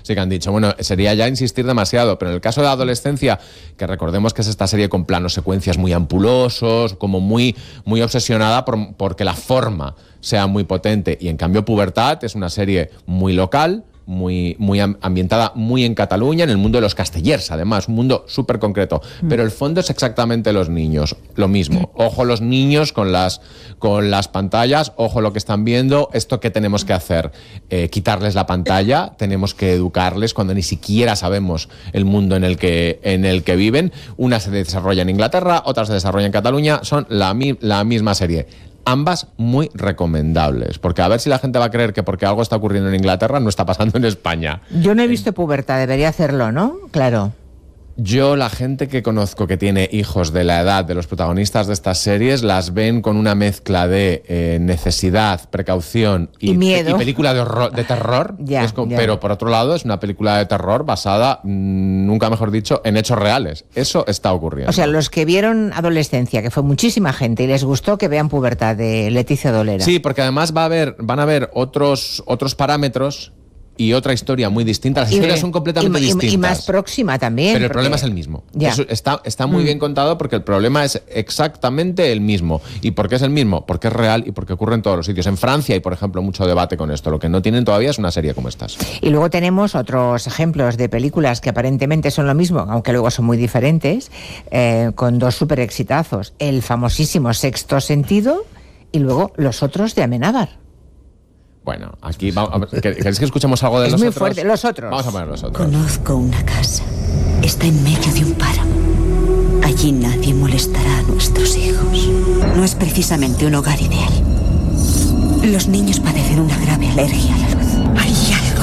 sí que han dicho, bueno, sería ya insistir demasiado, pero en el caso de la adolescencia, que recordemos que es esta serie con planos secuencias muy ampulosos, como muy, muy obsesionada porque la forma sea muy potente, y en cambio Pubertad es una serie muy local, muy ambientada muy en Cataluña, en el mundo de los castellers, además, un mundo súper concreto. Pero el fondo es exactamente los niños, lo mismo. Ojo los niños con las pantallas, ojo lo que están viendo, esto que tenemos que hacer, quitarles la pantalla, tenemos que educarles cuando ni siquiera sabemos el mundo en el que viven. Una se desarrolla en Inglaterra, otra se desarrolla en Cataluña, son la misma serie. Ambas muy recomendables, porque a ver si la gente va a creer que porque algo está ocurriendo en Inglaterra no está pasando en España. Yo no he visto Pubertad, debería hacerlo, ¿no? Claro. Yo, la gente que conozco que tiene hijos de la edad de los protagonistas de estas series, las ven con una mezcla de necesidad, precaución y miedo. Y película de terror. Ya. Pero por otro lado es una película de terror basada, nunca mejor dicho, en hechos reales. Eso está ocurriendo. O sea, los que vieron Adolescencia, que fue muchísima gente y les gustó, que vean Pubertad, de Leticia Dolera. Sí, porque además van a haber otros parámetros y otra historia muy distinta. Las historias son completamente distintas. Y más próxima también. Pero el problema es el mismo. Eso está muy bien contado, porque el problema es exactamente el mismo. ¿Y por qué es el mismo? Porque es real y porque ocurre en todos los sitios. En Francia hay, por ejemplo, mucho debate con esto. Lo que no tienen todavía es una serie como estas. Y luego tenemos otros ejemplos de películas que aparentemente son lo mismo, aunque luego son muy diferentes, con dos súper exitazos. El famosísimo Sexto Sentido y luego Los Otros de Amenábar. Bueno, aquí vamos. ¿Queréis que escuchemos algo de Los Otros? Es muy fuerte, Los Otros. Vamos a poner Los Otros. Conozco una casa. Está en medio de un páramo. Allí nadie molestará a nuestros hijos. No es precisamente un hogar ideal. Los niños padecen una grave alergia a la luz. Hay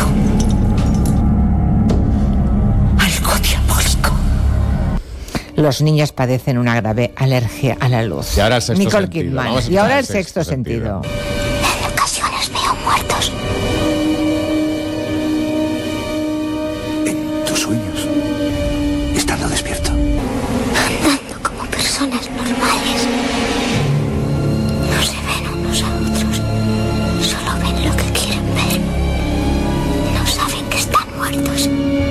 algo diabólico. Los niños padecen una grave alergia a la luz. Y ahora el Sexto Nicole Sentido. Kidman. Vamos a Y ahora el escuchar el Sexto Sentido. En ocasiones veo muertos. En tus sueños, estando despierto. Andando como personas normales. No se ven unos a otros. Solo ven lo que quieren ver. No saben que están muertos.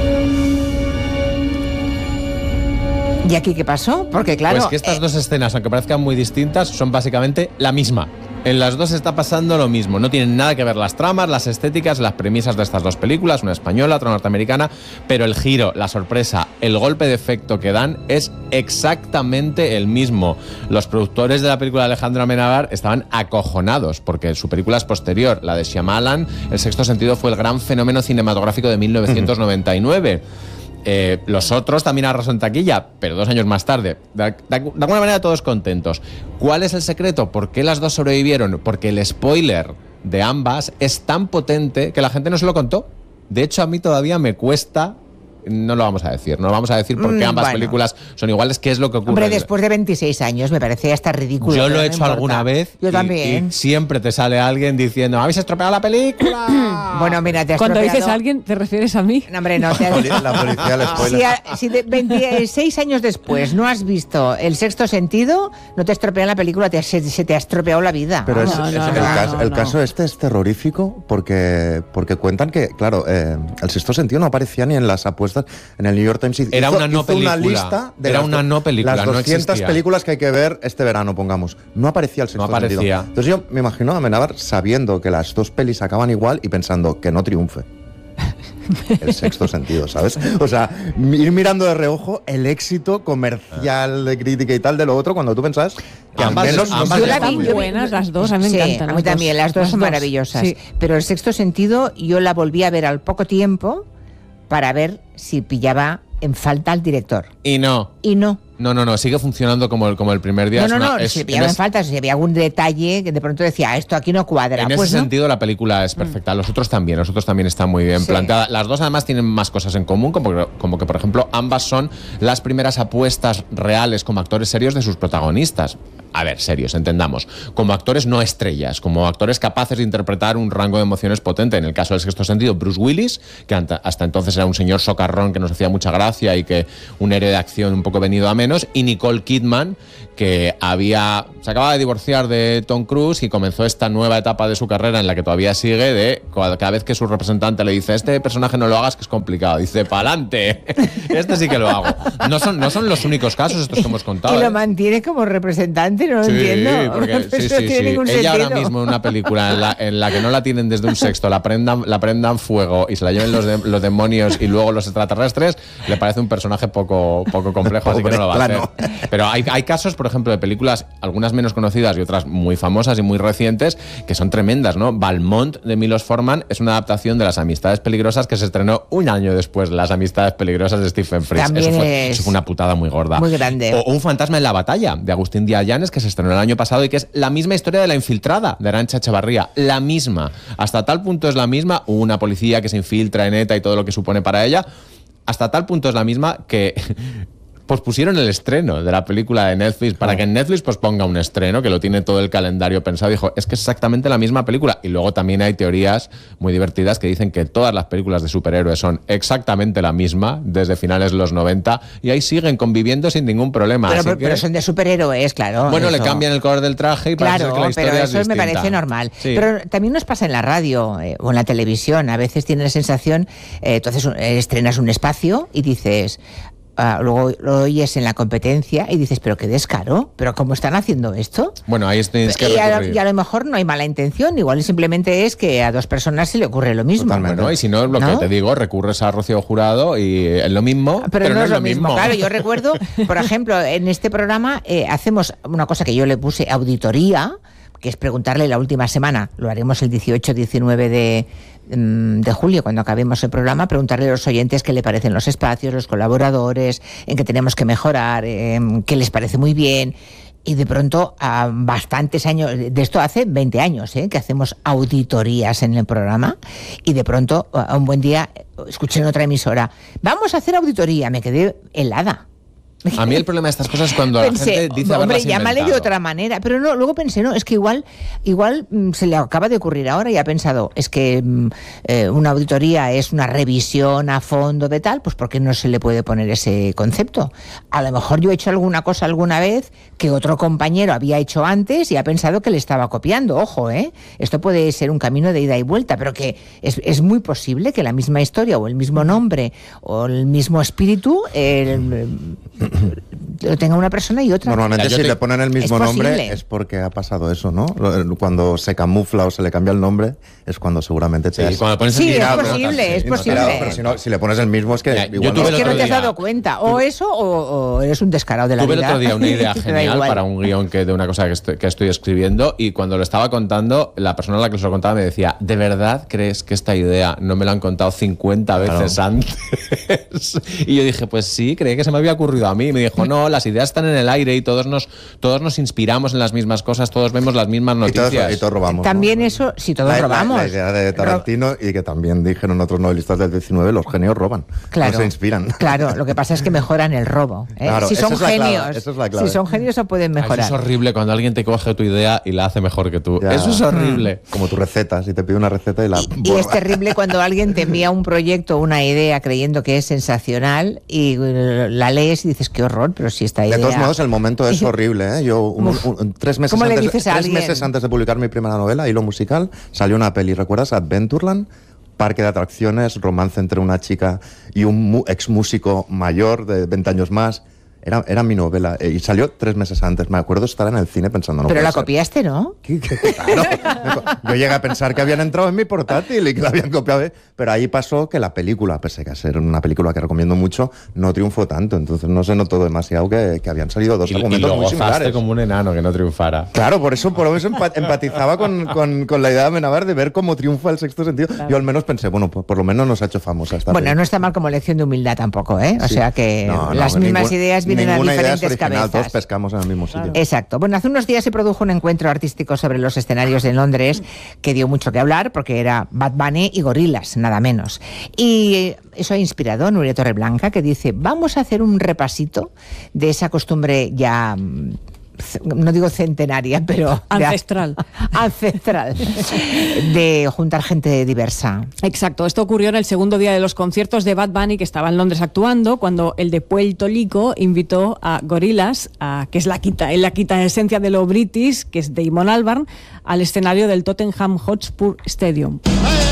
¿Y aquí qué pasó? Porque claro... Pues que estas dos escenas, aunque parezcan muy distintas, son básicamente la misma. En las dos está pasando lo mismo. No tienen nada que ver las tramas, las estéticas, las premisas de estas dos películas, una española, otra norteamericana, pero el giro, la sorpresa, el golpe de efecto que dan es exactamente el mismo. Los productores de la película de Alejandro Amenábar estaban acojonados, porque su película es posterior, la de Shyamalan, El Sexto Sentido, fue el gran fenómeno cinematográfico de 1999. Los Otros también arrasó en taquilla, pero 2 años más tarde. De alguna manera todos contentos. ¿Cuál es el secreto? ¿Por qué las dos sobrevivieron? Porque el spoiler de ambas es tan potente que la gente no se lo contó. De hecho, a mí todavía me cuesta... No lo vamos a decir, no lo vamos a decir porque ambas películas son iguales. ¿Qué es lo que ocurre? Hombre, después de 26 años me parecía hasta ridículo. Yo lo he hecho alguna vez. Yo también. Y siempre te sale alguien diciendo, ¿habéis estropeado la película? Bueno, mira, te has Cuando estropeado. dices a alguien, ¿te refieres a mí? No, hombre, no. La policía le spoiler. Si de 26 años después no has visto El Sexto Sentido, no te estropean la película, se te ha estropeado la vida. Pero el no. caso este es terrorífico porque cuentan que, claro, El Sexto Sentido no aparecía ni en las apuestas en el New York Times. Era una no película. Una lista de Las las 200 películas que hay que ver este verano, pongamos. No aparecía El Sexto Sentido. Entonces yo me imagino a Amenábar sabiendo que las dos pelis acaban igual y pensando que no triunfe El Sexto Sentido, ¿sabes? O sea, ir mirando de reojo el éxito comercial, de crítica y tal de lo otro, cuando tú pensabas que Ambas Son buenas las dos, a mí me encantan. A mí también, las dos son maravillosas. Sí. Pero El Sexto Sentido yo la volví a ver al poco tiempo para ver si pillaba en falta al director. Y no. No, sigue funcionando como el primer día. Si pillaba en falta, si había algún detalle que de pronto decía, esto aquí no cuadra. En ese sentido la película es perfecta. Los otros también están muy bien planteadas. Las dos además tienen más cosas en común, como que por ejemplo ambas son las primeras apuestas reales como actores serios de sus protagonistas. a ver, serios, entendamos, como actores no estrellas, como actores capaces de interpretar un rango de emociones potente. En el caso del Sexto Sentido, Bruce Willis, que hasta entonces era un señor socarrón que nos hacía mucha gracia y que un héroe de acción un poco venido a menos, y Nicole Kidman, que se acaba de divorciar de Tom Cruise y comenzó esta nueva etapa de su carrera en la que todavía sigue, de cada vez que su representante le dice, este personaje no lo hagas que es complicado, dice, pa'lante, este sí que lo hago. No son los únicos casos estos que hemos contado. Y lo mantiene como representante, no lo entiendo. Porque, sí. Ella ahora mismo en una película en la que no la tienen desde un sexto, la prendan fuego y se la lleven los demonios y luego los extraterrestres, le parece un personaje poco complejo, así que no lo va a hacer. Pero hay casos, por ejemplo, de películas, algunas menos conocidas y otras muy famosas y muy recientes, que son tremendas, ¿no? Valmont, de Milos Forman, es una adaptación de Las Amistades Peligrosas que se estrenó un año después de Las Amistades Peligrosas de Stephen Frears. Eso fue una putada muy gorda. Muy grande. O Un fantasma en la batalla, de Agustín Díaz Llanes, que se estrenó el año pasado y que es la misma historia de La infiltrada, de Arantxa Echevarría. La misma. Hasta tal punto es la misma, una policía que se infiltra en ETA y todo lo que supone para ella. Hasta tal punto es la misma que pospusieron el estreno de la película de Netflix para que Netflix posponga un estreno, que lo tiene todo el calendario pensado. Dijo, es que es exactamente la misma película. Y luego también hay teorías muy divertidas que dicen que todas las películas de superhéroes son exactamente la misma desde finales de los 90 y ahí siguen conviviendo sin ningún problema. Pero son de superhéroes, claro. Bueno, eso. le cambian el color del traje y parece que la historia pero es eso distinta. me parece normal. Sí. Pero también nos pasa en la radio o en la televisión. A veces tienes la sensación, entonces estrenas un espacio y dices... luego lo oyes en la competencia y dices, pero qué descaro, pero ¿cómo están haciendo esto? Bueno, ahí tienes que recurrir. Y a lo mejor no hay mala intención, igual simplemente es que a dos personas se le ocurre lo mismo. Totalmente. Bueno, y si no, lo que te digo, recurres a Rocío Jurado y es lo mismo, pero no es lo mismo. Claro, yo recuerdo, por ejemplo, en este programa hacemos una cosa que yo le puse auditoría, que es preguntarle la última semana, lo haremos el 18-19 de julio, cuando acabemos el programa, preguntarle a los oyentes qué le parecen los espacios, los colaboradores, en qué tenemos que mejorar, qué les parece muy bien. Y de pronto, a bastantes años, de esto hace 20 años, que hacemos auditorías en el programa, y de pronto, a un buen día, escuché en otra emisora, vamos a hacer auditoría, me quedé helada. A mí el problema de estas cosas es cuando la gente dice hombre, llámale de otra manera, pero no, luego pensé, no, es que igual se le acaba de ocurrir ahora y ha pensado, es que una auditoría es una revisión a fondo de tal, pues ¿por qué no se le puede poner ese concepto? A lo mejor yo he hecho alguna cosa alguna vez que otro compañero había hecho antes y ha pensado que le estaba copiando, ojo, esto puede ser un camino de ida y vuelta, pero que es muy posible que la misma historia o el mismo nombre o el mismo espíritu lo tenga una persona y otra. Normalmente si le ponen el mismo nombre es porque ha pasado eso, ¿no? Cuando se camufla o se le cambia el nombre es cuando seguramente te es posible. Pero si le pones el mismo es que igual es que no te has dado cuenta. O eso o eres un descarado de la vida. Tuve el otro día una idea genial para un guión de una cosa que estoy escribiendo, y cuando lo estaba contando, la persona a la que se lo contaba me decía, ¿de verdad crees que esta idea no me la han contado 50 veces antes? Y yo dije, pues sí, creí que se me había ocurrido a mí. Y me dijo, no, las ideas están en el aire y todos nos inspiramos en las mismas cosas, todos vemos las mismas noticias. Y todos robamos. También, ¿no? Eso, si todos robamos. La idea de Tarantino, y que también dijeron otros novelistas del 19, los genios roban, no se inspiran. Claro, lo que pasa es que mejoran el robo. Claro, si son genios, esa es la clave. Si son genios, o pueden mejorar. Eso es horrible cuando alguien te coge tu idea y la hace mejor que tú. Ya. Eso es horrible. Como tu receta, si te pide una receta y la borra. Y es terrible cuando alguien te envía un proyecto, una idea, creyendo que es sensacional, y la lees y dices, qué horror, pero si esta idea... De todos modos, el momento es horrible, Yo, 3 meses antes de publicar mi primera novela, Hilo Musical, salió una peli, ¿recuerdas? Adventureland, parque de atracciones, romance entre una chica y un ex músico mayor de 20 años más. Era mi novela y salió 3 meses antes. Me acuerdo estar en el cine pensando... Pero la copiaste, ¿no? Claro. Yo llegué a pensar que habían entrado en mi portátil y que la habían copiado. Pero ahí pasó que la película, pese a ser una película que recomiendo mucho, no triunfó tanto. Entonces no se notó demasiado que habían salido dos argumentos muy similares. Como un enano que no triunfara. Claro, por eso empatizaba con la idea de Amenábar de ver cómo triunfa El Sexto Sentido. Claro. Yo al menos pensé, bueno, por lo menos nos ha hecho famosa esta película. No está mal como lección de humildad tampoco, O sea que las mismas ideas vienen a diferentes cabezas. Todos pescamos en el mismo sitio. Exacto. Bueno, hace unos días se produjo un encuentro artístico sobre los escenarios de Londres que dio mucho que hablar porque era Bad Bunny y Gorillaz, nada menos. Y eso ha inspirado a Nuria Torreblanca, que dice, vamos a hacer un repasito de esa costumbre ya no digo centenaria, pero ancestral, de juntar gente diversa. Exacto, esto ocurrió en el segundo día de los conciertos de Bad Bunny, que estaba en Londres actuando, cuando el de Puerto Rico invitó a Gorillaz, que es la quinta esencia de lo british, que es Damon Albarn, al escenario del Tottenham Hotspur Stadium. Hey!